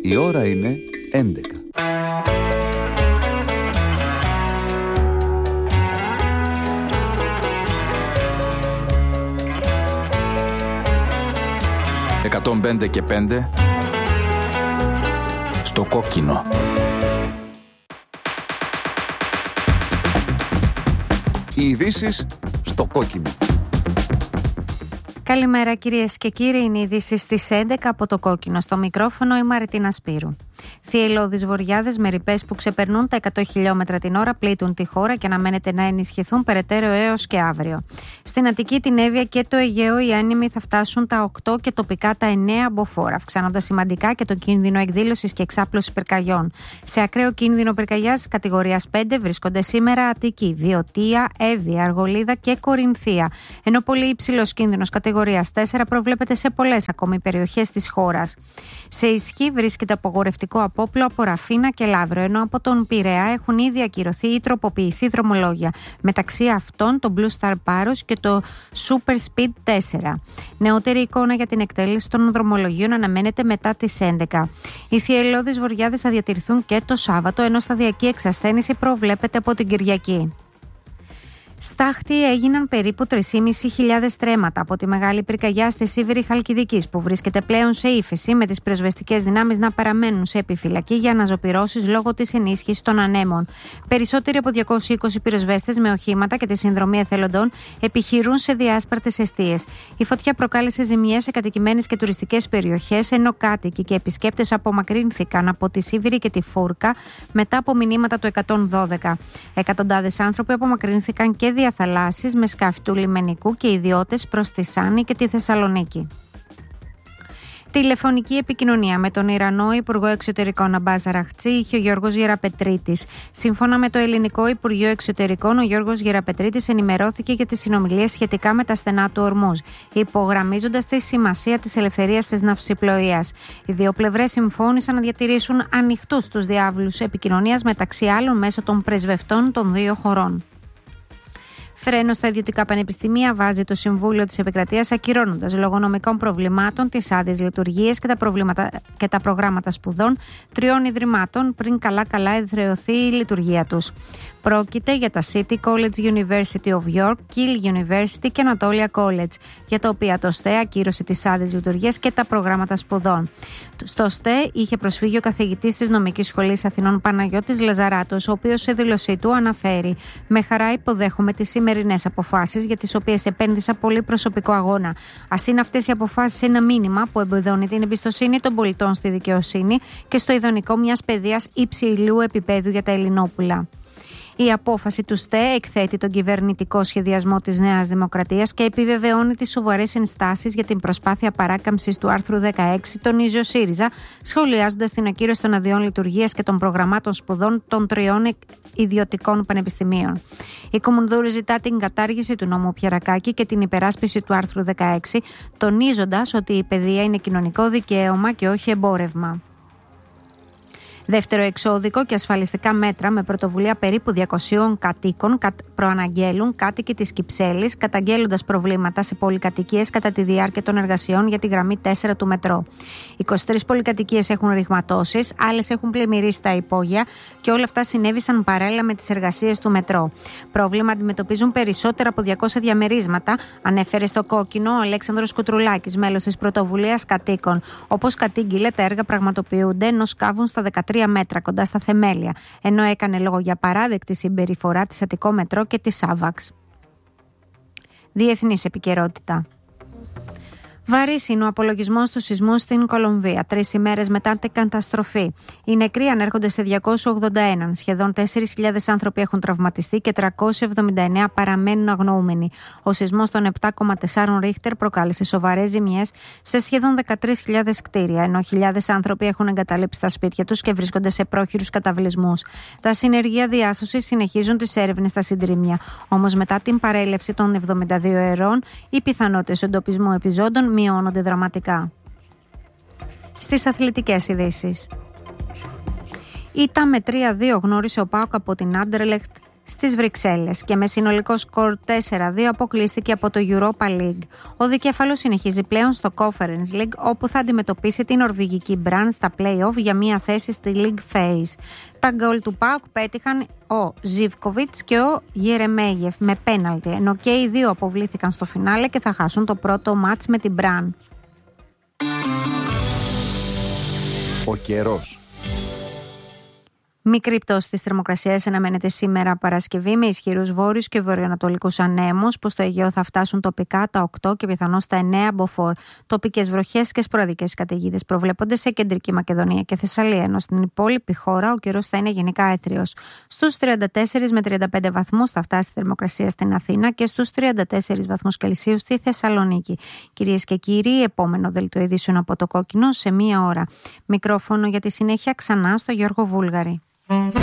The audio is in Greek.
Η ώρα είναι 11. «105 και 5» στο κόκκινο. Οι ειδήσεις στο κόκκινο. Καλημέρα κυρίες και κύριοι, είναι οι ειδήσεις στις 11 από το κόκκινο. Στο μικρόφωνο η Μαριτίνα Σπύρου. Θυελλώδεις βοριάδες με ρηπές που ξεπερνούν τα 100 χιλιόμετρα την ώρα πλήττουν τη χώρα και αναμένεται να ενισχυθούν περαιτέρω έως και αύριο. Στην Αττική, την Εύβοια και το Αιγαίο οι άνεμοι θα φτάσουν τα 8 και τοπικά τα 9 μποφόρ, αυξάνοντας σημαντικά και τον κίνδυνο εκδήλωσης και εξάπλωσης πυρκαγιών. Σε ακραίο κίνδυνο πυρκαγιάς κατηγορίας 5 βρίσκονται σήμερα Αττική, Βιωτία, Εύβοια, Αργολίδα και Κορινθία. Ενώ πολύ υψηλός κίνδυνος κατηγορίας 4 προβλέπεται σε πολλές ακόμη περιοχές της χώρας. Σε ισχύ βρίσκεται απογορευτικό απόπλο από Ραφίνα και Λαύρο, ενώ από τον Πειραιά έχουν ήδη ακυρωθεί ή τροποποιηθεί δρομολόγια. Μεταξύ αυτών το Blue Star Paros και το Super Speed 4. Νεότερη εικόνα για την εκτέλεση των δρομολογίων αναμένεται μετά τις 11. Οι θυελλώδεις βοριάδες θα διατηρηθούν και το Σάββατο, ενώ σταδιακή εξασθένηση προβλέπεται από την Κυριακή. Στάχτη έγιναν περίπου 3.500 στρέμματα από τη μεγάλη πυρκαγιά στη Σίβηρη Χαλκιδικής, που βρίσκεται πλέον σε ύφεση, με τις πυροσβεστικές δυνάμεις να παραμένουν σε επιφυλακή για αναζωπυρώσεις λόγω της ενίσχυσης των ανέμων. Περισσότεροι από 220 πυροσβέστες με οχήματα και τη συνδρομή εθελοντών επιχειρούν σε διάσπαρτες εστίες. Η φωτιά προκάλεσε ζημιές σε κατοικημένες και τουριστικές περιοχές, ενώ κάτοικοι και επισκέπτες απομακρύνθηκαν από τη Σίβηρη και τη Φούρκα μετά από μηνύματα του 112. Εκατοντάδες άνθρωποι απομακρύνθηκαν και διαθαλάσσεις με σκάφη του λιμενικού και ιδιώτες προς τη Σάνη και τη Θεσσαλονίκη. Τηλεφωνική επικοινωνία με τον Ιρανό Υπουργό Εξωτερικών Αμπάζ Αραχτσί είχε ο Γιώργος Γεραπετρίτης. Σύμφωνα με το Ελληνικό Υπουργείο Εξωτερικών, ο Γιώργος Γεραπετρίτης ενημερώθηκε για τις συνομιλίες σχετικά με τα στενά του Ορμούζ, υπογραμμίζοντας τη σημασία της ελευθερίας της ναυσιπλοείας. Οι δύο πλευρές συμφώνησαν να διατηρήσουν ανοιχτούς τους διάβλους επικοινωνίας, μεταξύ άλλων μέσω των πρεσβευτών των δύο χωρών. Φρένο στα ιδιωτικά πανεπιστήμια βάζει το Συμβούλιο της Επικρατείας, ακυρώνοντας λόγω νομικών προβλημάτων τις άδειες λειτουργίες και τα προγράμματα σπουδών 3 ιδρυμάτων πριν καλά εδραιωθεί η λειτουργία τους. Πρόκειται για τα City College University of York, Keele University και Anatolia College, για τα οποία το ΣΤΕ ακύρωσε τις άδειες λειτουργίας και τα προγράμματα σπουδών. Στο ΣΤΕ είχε προσφύγει ο καθηγητής της Νομικής Σχολής Αθηνών Παναγιώτης Λαζαράτος, ο οποίος σε δήλωσή του αναφέρει: «Με χαρά υποδέχομαι τις σημερινές αποφάσεις, για τις οποίες επένδυσα πολύ προσωπικό αγώνα. Ας είναι αυτές οι αποφάσεις ένα μήνυμα που εμπεδώνει την εμπιστοσύνη των πολιτών στη δικαιοσύνη και στο ιδανικό μιας παιδείας υψηλού επίπεδου για τα Ελληνόπουλα». Η απόφαση του ΣΤΕ εκθέτει τον κυβερνητικό σχεδιασμό της Νέας Δημοκρατίας και επιβεβαιώνει τις σοβαρές ενστάσεις για την προσπάθεια παράκαμψης του άρθρου 16, τονίζει ο ΣΥΡΙΖΑ, σχολιάζοντας την ακύρωση των αδειών λειτουργίας και των προγραμμάτων σπουδών των 3 ιδιωτικών πανεπιστημίων. Η Κομμουνδούρου ζητά την κατάργηση του νόμου Πιερακάκη και την υπεράσπιση του άρθρου 16, τονίζοντας ότι η παιδεία είναι κοινωνικό δικαίωμα και όχι εμπόρευμα. Δεύτερο εξώδικο και ασφαλιστικά μέτρα με πρωτοβουλία περίπου 200 κατοίκων προαναγγέλουν κάτοικοι της Κυψέλης, καταγγέλλοντας προβλήματα σε πολυκατοικίες κατά τη διάρκεια των εργασιών για τη γραμμή 4 του μετρό. 23 πολυκατοικίες έχουν ρηγματώσεις, άλλες έχουν πλημμυρίσει τα υπόγεια και όλα αυτά συνέβησαν παράλληλα με τις εργασίες του μετρό. Πρόβλημα αντιμετωπίζουν περισσότερα από 200 διαμερίσματα, ανέφερε στο κόκκινο ο Αλέξανδρος Κουτρουλάκης, μέλος της πρωτοβουλίας κατοίκων. Όπως κατήγγειλε, τα έργα πραγματοποιούνται ενώ σκάβουν στα 13 μέτρα κοντά στα θεμέλια, ενώ έκανε λόγο για παράδεκτη συμπεριφορά της Αττικό Μετρό και της Άβαξ. Διεθνής επικαιρότητα. Βαρύς είναι ο απολογισμός του σεισμού στην Κολομβία, 3 ημέρες μετά την καταστροφή. Οι νεκροί ανέρχονται σε 281. Σχεδόν 4.000 άνθρωποι έχουν τραυματιστεί και 379 παραμένουν αγνοούμενοι. Ο σεισμός των 7,4 Ρίχτερ προκάλεσε σοβαρές ζημιές σε σχεδόν 13.000 κτίρια, ενώ χιλιάδες άνθρωποι έχουν εγκαταλείψει τα σπίτια τους και βρίσκονται σε πρόχειρους καταβλισμούς. Τα συνεργεία διάσωσης συνεχίζουν τις έρευνες στα συντρίμμια. Όμως, μετά την παρέλευση των 72 ερών, οι πιθανότητες εντοπισμού επιζώντων μειώνονται δραματικά. Στις αθλητικές ειδήσεις. Ήττα με 3-2 γνώρισε ο ΠΑΟΚ από την Άντερλεχτ στις Βρυξέλλες και με συνολικό σκορ 4-2 αποκλείστηκε από το Europa League. Ο δικέφαλος συνεχίζει πλέον στο Conference League, όπου θα αντιμετωπίσει την νορβηγική Brann στα play-off για μία θέση στη League Phase. Τα γκολ του ΠΑΟΚ πέτυχαν ο Ζίβκοβιτς και ο Γερεμέγεφ με πέναλτι, ενώ και οι δύο αποβλήθηκαν στο φινάλε και θα χάσουν το πρώτο μάτς με την Brann. Ο καιρός. Μικρή πτώση της θερμοκρασίας αναμένεται σήμερα Παρασκευή με ισχυρούς βόρειους και βορειοανατολικούς ανέμους που στο Αιγαίο θα φτάσουν τοπικά τα 8 και πιθανώς τα 9 μποφόρ. Τοπικές βροχές και σποραδικές καταιγίδες προβλέπονται σε κεντρική Μακεδονία και Θεσσαλία, ενώ στην υπόλοιπη χώρα ο καιρός θα είναι γενικά έθριος. Στους 34 με 35 βαθμούς θα φτάσει η θερμοκρασία στην Αθήνα και στους 34 βαθμούς Κελσίου στη Θεσσαλονίκη. Κυρίες και κύριοι, επόμενο δελτίο ειδήσεων από το Κόκκινο σε μία ώρα. Μικρόφωνο για τη συνέχεια ξανά στο Γιώργο Βούλγαρη.